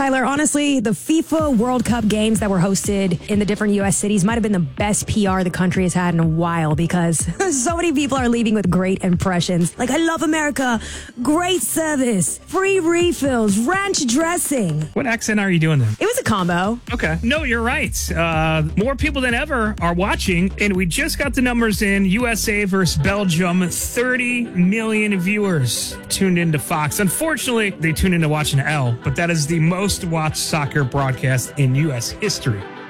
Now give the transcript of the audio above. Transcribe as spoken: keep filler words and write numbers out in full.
Tyler, honestly, the FIFA World Cup games that were hosted in the different U S cities might have been the best P R the country has had in a while because so many people are leaving with great impressions. Like, I love America, great service, free refills, ranch dressing. What accent are you doing then? It was a combo. Okay. No, you're right. Uh, more people than ever are watching, and we just got the numbers in. U S A versus Belgium, thirty million viewers tuned into Fox. Unfortunately, they tuned into watching L, but that is the most watched soccer broadcast in U S history.